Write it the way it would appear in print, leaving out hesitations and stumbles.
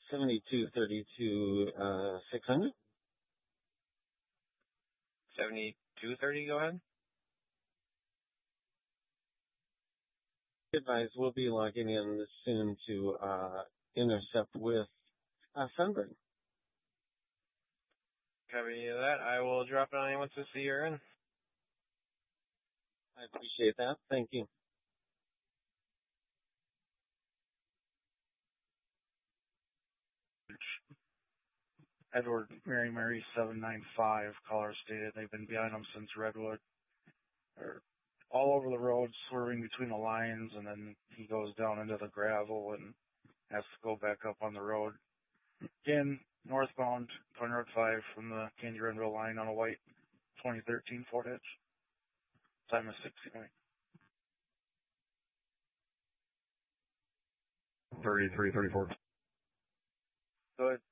7232, 600. 7230, go ahead. Advise we'll be logging in soon to intercept with Sunburn. Copy that. I will drop it on you once I see you're in. I appreciate that. Thank you. Edward Mary 795, caller stated they've been behind him since Redwood. They're all over the road, swerving between the lines, and then he goes down into the gravel and has to go back up on the road. Again, northbound, County Road 5 from the Candy Renville line on a white 2013 Ford Edge. Time is 60. 3334. Go ahead.